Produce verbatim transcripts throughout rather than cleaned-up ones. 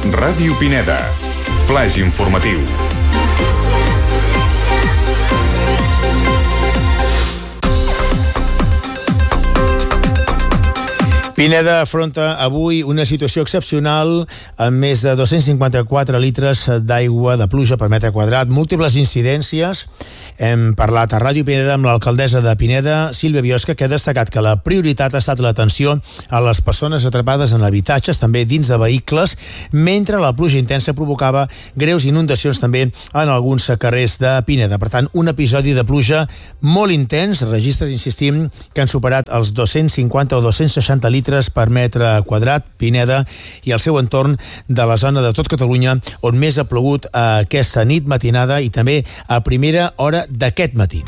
Ràdio Pineda. Flaix informatiu. Pineda afronta avui una situació excepcional amb més de dos-cents cinquanta-quatre litres d'aigua de pluja per metre quadrat, múltiples incidències. Hem parlat a Ràdio Pineda amb l'alcaldessa de Pineda, Sílvia Biosca, que ha destacat que la prioritat ha estat l'atenció a les persones atrapades en habitatges, també dins de vehicles, mentre la pluja intensa provocava greus inundacions també en alguns carrers de Pineda. Per tant, un episodi de pluja molt intens, registres, insistim, que han superat els dos-cents cinquanta o dos-cents seixanta litres per metre quadrat, Pineda i el seu entorn de la zona de tot Catalunya on més ha plogut aquesta nit matinada i també a primera hora d'aquest matí.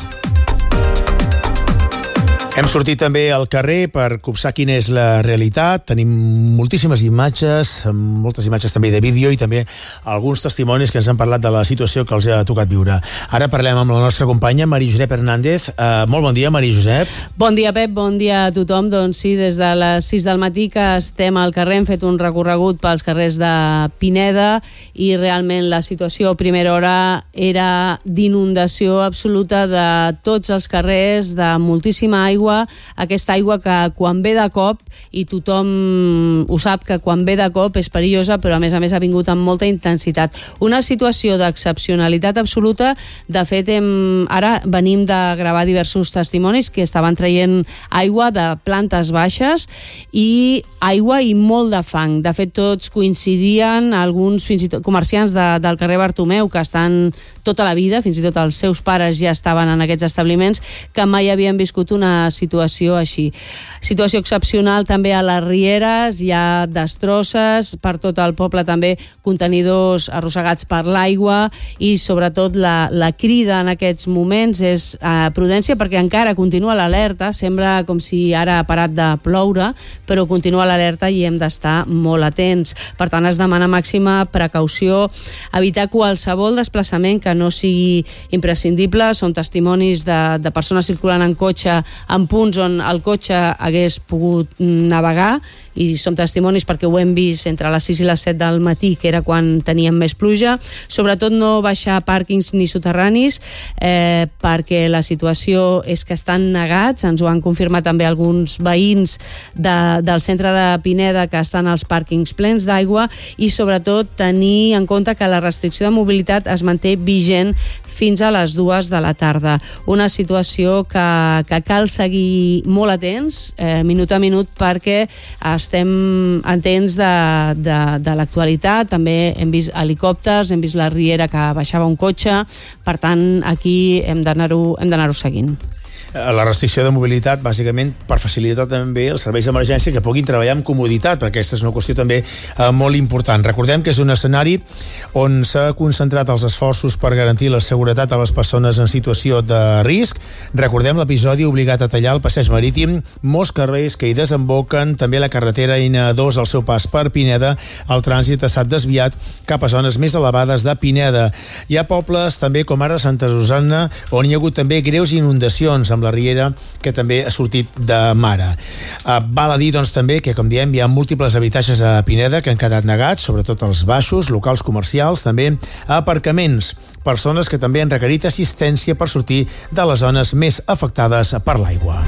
Hem sortit també al carrer per copsar quina és la realitat. Tenim moltíssimes imatges, moltes imatges també de vídeo i també alguns testimonis que ens han parlat de la situació que els ha tocat viure. Ara parlem amb la nostra companya, Maria Josep Hernández. Uh, molt bon dia, Maria Josep. Bon dia, Pep, bon dia a tothom. Doncs sí, des de les sis del matí que estem al carrer, hem fet un recorregut pels carrers de Pineda i realment la situació a primera hora era d'inundació absoluta de tots els carrers, de moltíssima aigua, aquesta aigua que quan ve de cop, i tothom ho sap que quan ve de cop és perillosa, però a més a més ha vingut amb molta intensitat. Una situació d'excepcionalitat absoluta. De fet, hem, ara venim de gravar diversos testimonis que estaven traient aigua de plantes baixes i aigua i molt de fang. De fet, tots coincidien, alguns fins i tot comerciants de, del carrer Bartomeu, que estan tota la vida, fins i tot els seus pares ja estaven en aquests establiments, que mai havien viscut una situació així. Situació excepcional també a les rieres, hi ha destrosses per tot el poble, també contenidors arrossegats per l'aigua i sobretot la, la crida en aquests moments és eh, prudència, perquè encara continua l'alerta, sembla com si ara ha parat de ploure, però continua l'alerta i hem d'estar molt atents. Per tant, es demana màxima precaució, evitar qualsevol desplaçament que no sigui imprescindible. Són testimonis de, de persones circulant en cotxe en punts on el cotxe hagués pogut navegar, i som testimonis perquè ho hem vist entre les sis i les set del matí, que era quan teníem més pluja. Sobretot no baixar a pàrquings ni soterranis, eh, perquè la situació és que estan negats. Ens ho han confirmat també alguns veïns de, del centre de Pineda, que estan als pàrquings plens d'aigua, i sobretot tenir en compte que la restricció de mobilitat es manté vigent fins a les dues de la tarda. Una situació que, que cal seguir molt atents, eh, minut a minut, perquè estem atents de, de, de l'actualitat. També hem vist helicòpters, hem vist la riera que baixava un cotxe, per tant aquí hem d'anar-ho hem d'anar-ho seguint. La restricció de mobilitat, bàsicament, per facilitar també els serveis d'emergència que puguin treballar amb comoditat, perquè aquesta és una qüestió també eh, molt important. Recordem que és un escenari on s'ha concentrat els esforços per garantir la seguretat a les persones en situació de risc. Recordem l'episodi obligat a tallar el passeig marítim, molts carrers que hi desemboquen, també la carretera N dos al seu pas per Pineda. El trànsit ha estat desviat cap a zones més elevades de Pineda. Hi ha pobles també com ara Santa Susanna, on hi ha hagut també greus inundacions, amb la riera que també ha sortit de mare. Uh, val a dir, doncs, també que, com diem, hi ha múltiples habitatges a Pineda que han quedat negats, sobretot els baixos, locals comercials, també aparcaments, persones que també han requerit assistència per sortir de les zones més afectades per l'aigua.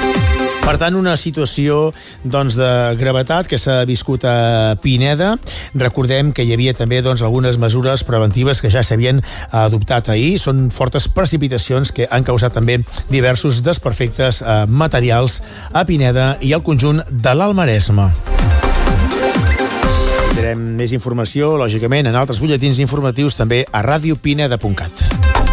Per tant, una situació doncs, de gravetat que s'ha viscut a Pineda. Recordem que hi havia també doncs, algunes mesures preventives que ja s'havien adoptat ahir. Són fortes precipitacions que han causat també diversos desperfectes eh, materials a Pineda i al conjunt de l'Alt Maresme. Tindrem més informació, lògicament, en altres butlletins informatius també a radiopineda punt cat.